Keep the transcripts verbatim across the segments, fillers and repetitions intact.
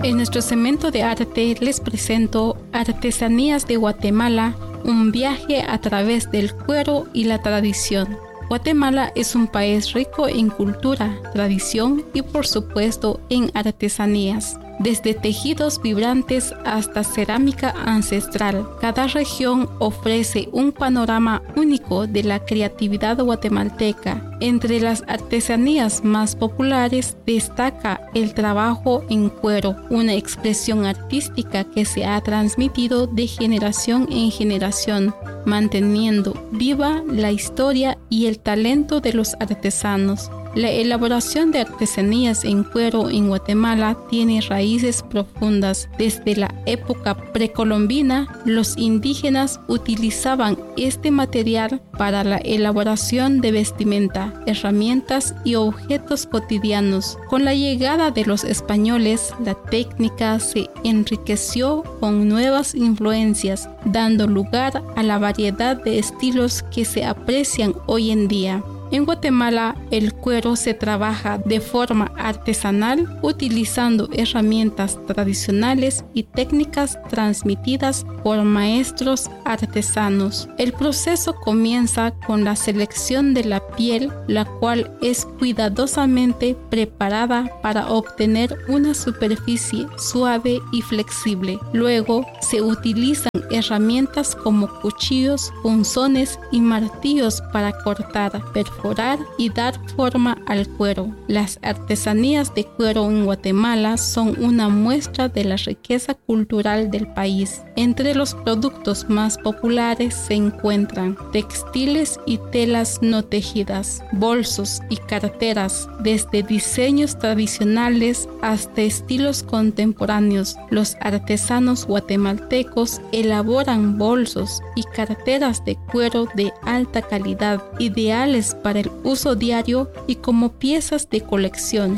En nuestro segmento de arte les presento Artesanías de Guatemala, un viaje a través del cuero y la tradición. Guatemala es un país rico en cultura, tradición y por supuesto en artesanías. Desde tejidos vibrantes hasta cerámica ancestral, cada región ofrece un panorama único de la creatividad guatemalteca. Entre las artesanías más populares destaca el trabajo en cuero, una expresión artística que se ha transmitido de generación en generación, manteniendo viva la historia y el talento de los artesanos. La elaboración de artesanías en cuero en Guatemala tiene raíces profundas. Desde la época precolombina, los indígenas utilizaban este material para la elaboración de vestimenta, herramientas y objetos cotidianos. Con la llegada de los españoles, la técnica se enriqueció con nuevas influencias, dando lugar a la variedad de estilos que se aprecian hoy en día. En Guatemala, el cuero se trabaja de forma artesanal utilizando herramientas tradicionales y técnicas transmitidas por maestros artesanos. El proceso comienza con la selección de la piel, la cual es cuidadosamente preparada para obtener una superficie suave y flexible. Luego, se utilizan herramientas como cuchillos, punzones y martillos para cortar, perforar y dar forma al cuero. Las artesanías de cuero en Guatemala son una muestra de la riqueza cultural del país. Entre los productos más populares se encuentran textiles y telas no tejidas, bolsos y carteras, desde diseños tradicionales hasta estilos contemporáneos. Los artesanos guatemaltecos elaboran bolsos y carteras de cuero de alta calidad, ideales para el uso diario y como piezas de colección.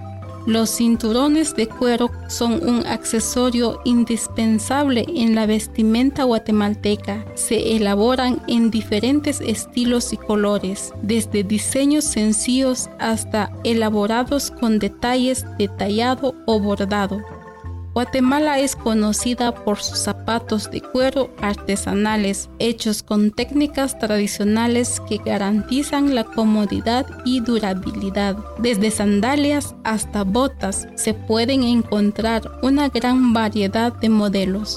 Los cinturones de cuero son un accesorio indispensable en la vestimenta guatemalteca. Se elaboran en diferentes estilos y colores, desde diseños sencillos hasta elaborados con detalles de tallado o bordado. Guatemala es conocida por sus zapatos de cuero artesanales, hechos con técnicas tradicionales que garantizan la comodidad y durabilidad. Desde sandalias hasta botas se pueden encontrar una gran variedad de modelos.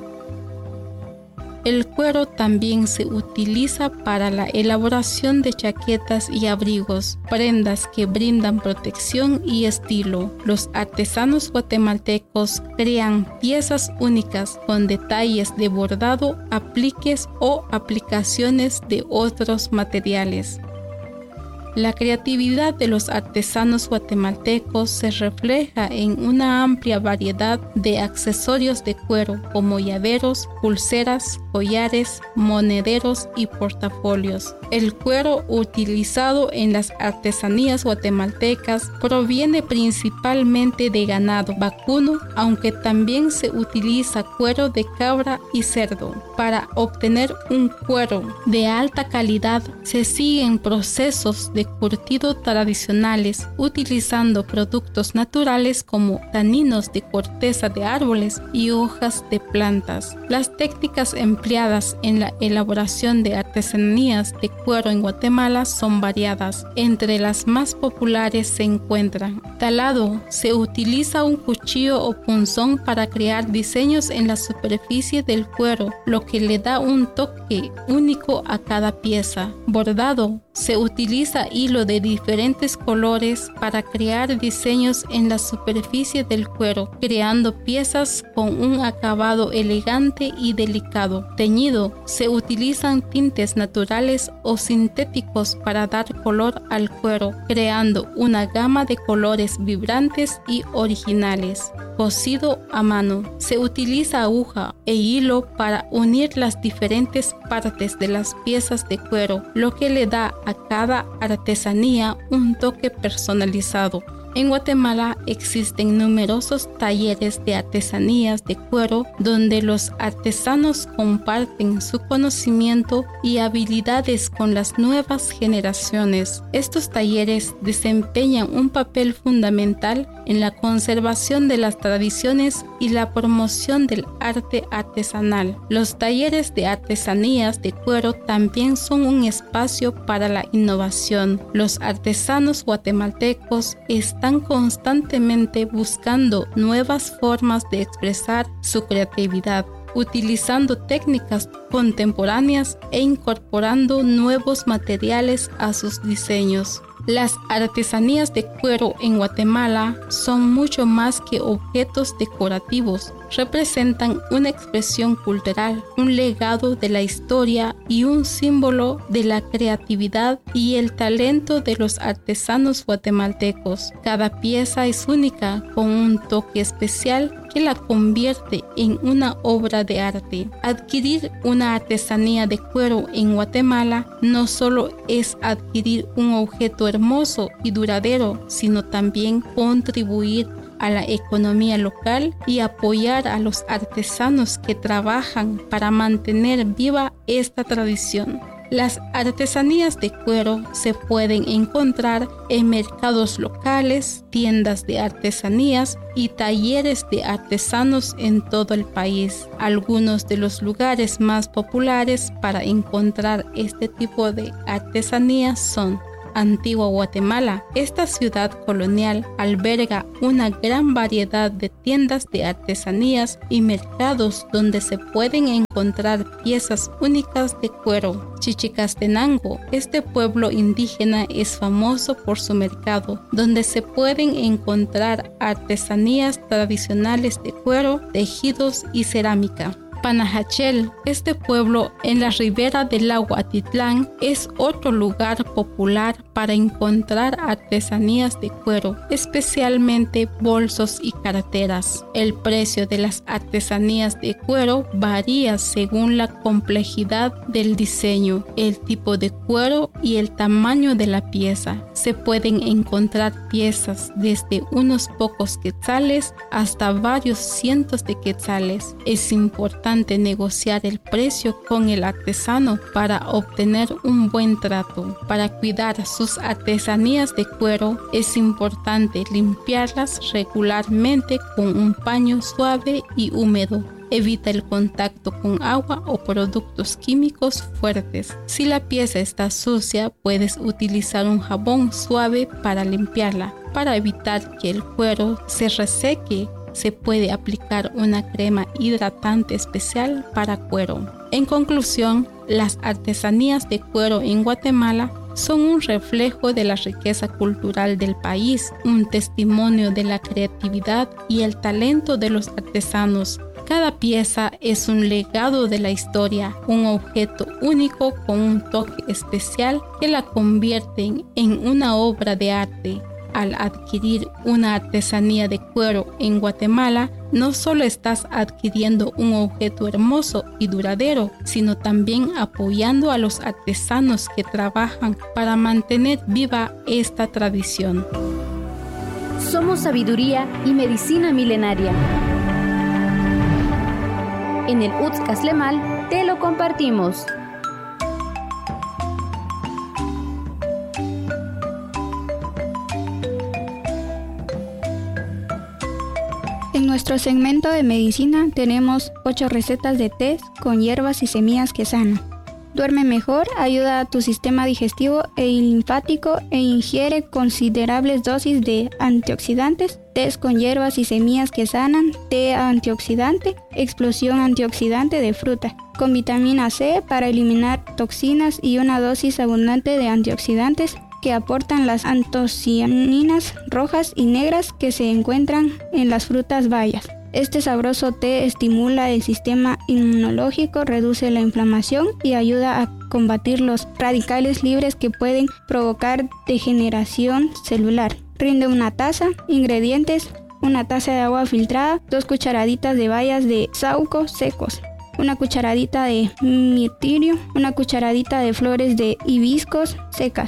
El cuero también se utiliza para la elaboración de chaquetas y abrigos, prendas que brindan protección y estilo. Los artesanos guatemaltecos crean piezas únicas con detalles de bordado, apliques o aplicaciones de otros materiales. La creatividad de los artesanos guatemaltecos se refleja en una amplia variedad de accesorios de cuero como llaveros, pulseras, collares, monederos y portafolios. El cuero utilizado en las artesanías guatemaltecas proviene principalmente de ganado vacuno, aunque también se utiliza cuero de cabra y cerdo. Para obtener un cuero de alta calidad se siguen procesos de curtido tradicionales, utilizando productos naturales como taninos de corteza de árboles y hojas de plantas. Las técnicas empleadas en la elaboración de artesanías de cuero en Guatemala son variadas. Entre las más populares se encuentran talado. Se utiliza un cuchillo o punzón para crear diseños en la superficie del cuero, lo que le da un toque único a cada pieza. Bordado. Se utiliza hilo de diferentes colores para crear diseños en la superficie del cuero, creando piezas con un acabado elegante y delicado. Teñido. Se utilizan tintes naturales o sintéticos para dar color al cuero, creando una gama de colores vibrantes y originales. Cosido a mano. Se utiliza aguja e hilo para unir las diferentes partes de las piezas de cuero, lo que le da a cada artesanía un toque personalizado. En Guatemala existen numerosos talleres de artesanías de cuero donde los artesanos comparten su conocimiento y habilidades con las nuevas generaciones. Estos talleres desempeñan un papel fundamental en la conservación de las tradiciones y la promoción del arte artesanal. Los talleres de artesanías de cuero también son un espacio para la innovación. Los artesanos guatemaltecos están constantemente buscando nuevas formas de expresar su creatividad, utilizando técnicas contemporáneas e incorporando nuevos materiales a sus diseños. Las artesanías de cuero en Guatemala son mucho más que objetos decorativos. Representan una expresión cultural, un legado de la historia y un símbolo de la creatividad y el talento de los artesanos guatemaltecos. Cada pieza es única, con un toque especial que la convierte en una obra de arte. Adquirir una artesanía de cuero en Guatemala no solo es adquirir un objeto hermoso y duradero, sino también contribuir a la economía local y apoyar a los artesanos que trabajan para mantener viva esta tradición. Las artesanías de cuero se pueden encontrar en mercados locales, tiendas de artesanías y talleres de artesanos en todo el país. Algunos de los lugares más populares para encontrar este tipo de artesanías son Antigua Guatemala. Esta ciudad colonial alberga una gran variedad de tiendas de artesanías y mercados donde se pueden encontrar piezas únicas de cuero. Chichicastenango. Este pueblo indígena es famoso por su mercado, donde se pueden encontrar artesanías tradicionales de cuero, tejidos y cerámica. Panajachel. Este pueblo en la ribera del lago Atitlán es otro lugar popular para encontrar artesanías de cuero, especialmente bolsos y carteras. El precio de las artesanías de cuero varía según la complejidad del diseño, el tipo de cuero y el tamaño de la pieza. Se pueden encontrar piezas desde unos pocos quetzales hasta varios cientos de quetzales. Es importante negociar el precio con el artesano para obtener un buen trato. Para cuidar sus artesanías de cuero es importante limpiarlas regularmente con un paño suave y húmedo. Evita el contacto con agua o productos químicos fuertes. Si la pieza está sucia, puedes utilizar un jabón suave para limpiarla. Para evitar que el cuero se reseque, se puede aplicar una crema hidratante especial para cuero. En conclusión, las artesanías de cuero en Guatemala son un reflejo de la riqueza cultural del país, un testimonio de la creatividad y el talento de los artesanos. Cada pieza es un legado de la historia, un objeto único con un toque especial que la convierten en una obra de arte. Al adquirir una artesanía de cuero en Guatemala, no solo estás adquiriendo un objeto hermoso y duradero, sino también apoyando a los artesanos que trabajan para mantener viva esta tradición. Somos sabiduría y medicina milenaria. En el Utzcaslemal te lo compartimos. En nuestro segmento de medicina tenemos ocho recetas de té con hierbas y semillas que sanan. Duerme mejor, ayuda a tu sistema digestivo e linfático e ingiere considerables dosis de antioxidantes. Tés con hierbas y semillas que sanan, té antioxidante, explosión antioxidante de fruta, con vitamina C para eliminar toxinas y una dosis abundante de antioxidantes que aportan las antocianinas rojas y negras que se encuentran en las frutas bayas. Este sabroso té estimula el sistema inmunológico, reduce la inflamación y ayuda a combatir los radicales libres que pueden provocar degeneración celular. Rinde una taza. Ingredientes: una taza de agua filtrada, dos cucharaditas de bayas de saúco secos, una cucharadita de mirtillo, una cucharadita de flores de hibiscos secas,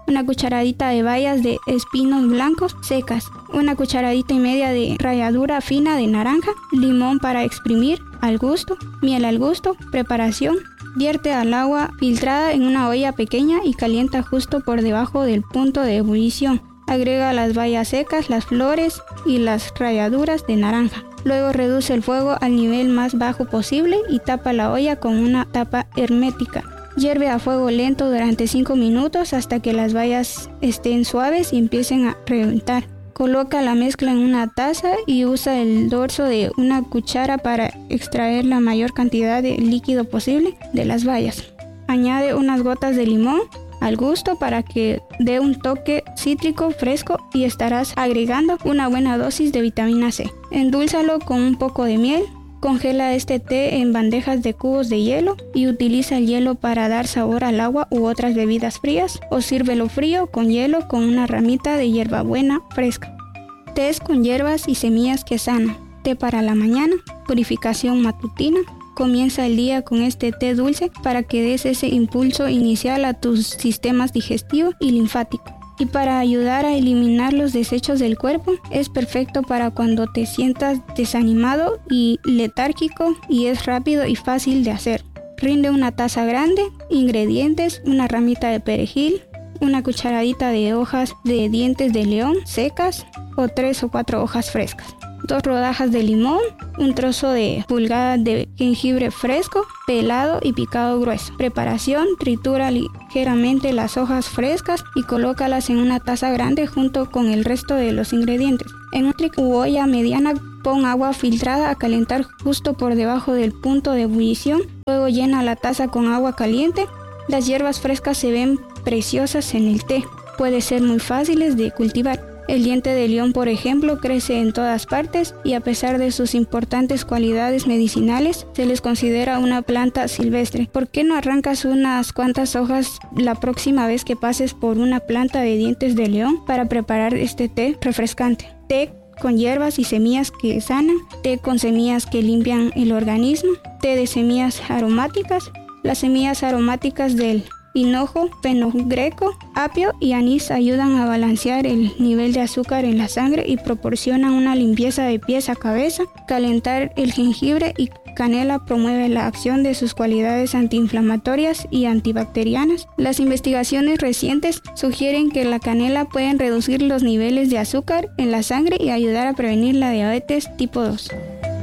una cucharadita de bayas de espinos blancos secas, una cucharadita y media de ralladura fina de naranja, limón para exprimir al gusto, miel al gusto. Preparación: vierte al agua filtrada en una olla pequeña y calienta justo por debajo del punto de ebullición. Agrega las bayas secas, las flores y las ralladuras de naranja. Luego reduce el fuego al nivel más bajo posible y tapa la olla con una tapa hermética. Hierve a fuego lento durante cinco minutos hasta que las bayas estén suaves y empiecen a reventar. Coloca la mezcla en una taza y usa el dorso de una cuchara para extraer la mayor cantidad de líquido posible de las bayas. Añade unas gotas de limón al gusto para que dé un toque cítrico fresco y estarás agregando una buena dosis de vitamina C. Endúlzalo con un poco de miel. Congela este té en bandejas de cubos de hielo y utiliza el hielo para dar sabor al agua u otras bebidas frías, o sírvelo frío con hielo con una ramita de hierbabuena fresca. Tés con hierbas y semillas que sanan. Té para la mañana, purificación matutina. Comienza el día con este té dulce para que des ese impulso inicial a tus sistemas digestivo y linfático. Y para ayudar a eliminar los desechos del cuerpo, es perfecto para cuando te sientas desanimado y letárgico, y es rápido y fácil de hacer. Rinde una taza grande. Ingredientes: una ramita de perejil, una cucharadita de hojas de dientes de león secas o tres o cuatro hojas frescas, dos rodajas de limón, un trozo de pulgada de jengibre fresco, pelado y picado grueso. Preparación: tritura ligeramente las hojas frescas y colócalas en una taza grande junto con el resto de los ingredientes. En una u olla mediana pon agua filtrada a calentar justo por debajo del punto de ebullición. Luego llena la taza con agua caliente. Las hierbas frescas se ven preciosas en el té. Pueden ser muy fáciles de cultivar. El diente de león, por ejemplo, crece en todas partes y a pesar de sus importantes cualidades medicinales, se les considera una planta silvestre. ¿Por qué no arrancas unas cuantas hojas la próxima vez que pases por una planta de dientes de león para preparar este té refrescante? Té con hierbas y semillas que sanan, té con semillas que limpian el organismo, té de semillas aromáticas. Las semillas aromáticas del hinojo, fenogreco, apio y anís ayudan a balancear el nivel de azúcar en la sangre y proporcionan una limpieza de pies a cabeza. Calentar el jengibre y canela promueve la acción de sus cualidades antiinflamatorias y antibacterianas. Las investigaciones recientes sugieren que la canela puede reducir los niveles de azúcar en la sangre y ayudar a prevenir la diabetes tipo dos.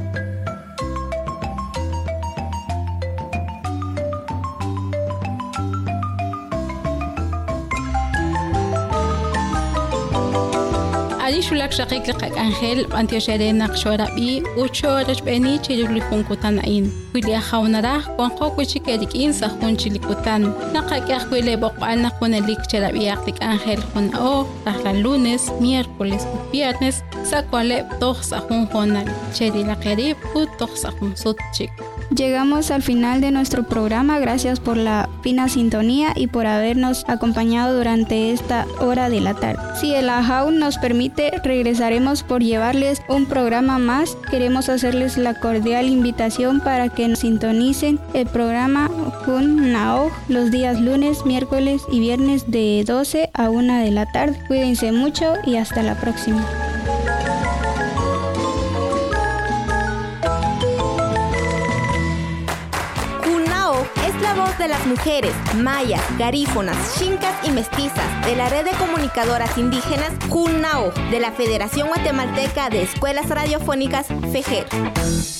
Ali shulak shakik lak Angel antio sherena kshorabi ucho rajbeni chiruli funkutan ain wili ahawnara konko kuchikedik insa hunchilikutan nakakyak wile bokal na kunelik cherabi aktik Angel hunao tahla lunes, miércoles y viernes sa kwale tohsa hunhonal cherila kerib u tohsa hunsutchik. Llegamos al final de nuestro programa. Gracias por la fina sintonía y por habernos acompañado durante esta hora de la tarde. Si el Ajau nos permite, regresaremos por llevarles un programa más. Queremos hacerles la cordial invitación para que nos sintonicen el programa Kun Naoj los días lunes, miércoles y viernes de doce a una de la tarde. Cuídense mucho y hasta la próxima. La voz de las mujeres mayas, garífonas, xincas y mestizas de la red de comunicadoras indígenas Kun Naoj de la Federación Guatemalteca de Escuelas Radiofónicas FEGER.